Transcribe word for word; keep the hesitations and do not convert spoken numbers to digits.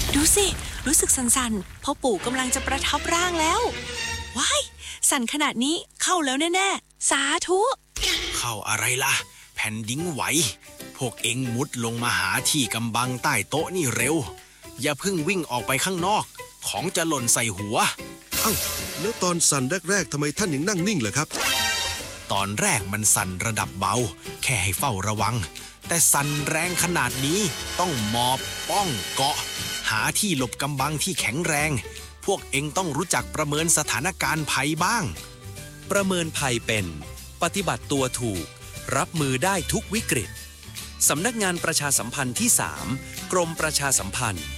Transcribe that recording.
ดูสิรู้สึกสั่นๆพ่อปู่กำลังจะประทับร่างแล้วว้ายสั่นขนาดนี้เข้าแล้วแน่ๆสาธุเข้าอะไรล่ะแผ่นดินไหวพวกเอ็งมุดลงมาหาที่กำบังใต้โต๊ะนี่เร็วอย่าเพิ่งวิ่งออกไปข้างนอกของจะหล่นใส่หัวเอ้าแล้วตอนสั่นแรกๆทำไมท่านยังนั่งนิ่งเหรอครับตอนแรกมันสั่นระดับเบาแค่ให้เฝ้าระวังแต่สั่นแรงขนาดนี้ต้องหมอบป้องเกาะหาที่หลบกำบังที่แข็งแรงพวกเอ็งต้องรู้จักประเมินสถานการณ์ภัยบ้างประเมินภัยเป็นปฏิบัติตัวถูกรับมือได้ทุกวิกฤตสำนักงานประชาสัมพันธ์ที่สามกรมประชาสัมพันธ์